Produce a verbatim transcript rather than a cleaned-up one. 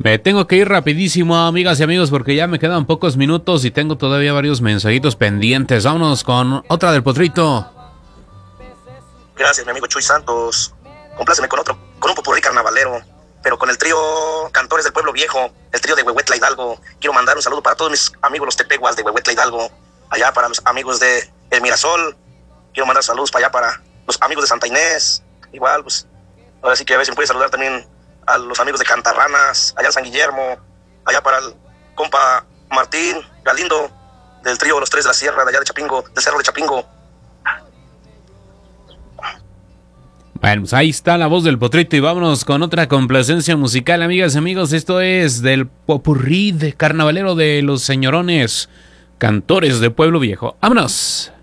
Me tengo que ir rapidísimo, amigas y amigos, porque ya me quedan pocos minutos y tengo todavía varios mensajitos pendientes. Vámonos con otra del Potrito. Gracias, mi amigo Chuy Santos. Compláceme con otro, con un popurrí carnavalero, pero con el trío Cantores del Pueblo Viejo, el trío de Huehuetla Hidalgo. Quiero mandar un saludo para todos mis amigos los tepeguas de Huehuetla Hidalgo, allá para los amigos de El Mirasol. Quiero mandar saludos para allá para los amigos de Santa Inés. Igual, pues, ahora sí que a ver si me puede saludar también a los amigos de Cantarranas, allá en San Guillermo, allá para el compa Martín Galindo, del trío Los Tres de la Sierra, de allá de Chapingo, del Cerro de Chapingo. Bueno, pues ahí está la voz del Potrito y vámonos con otra complacencia musical, amigas y amigos. Esto es del popurrí de carnavalero de los señorones Cantores de Pueblo Viejo. ¡Vámonos!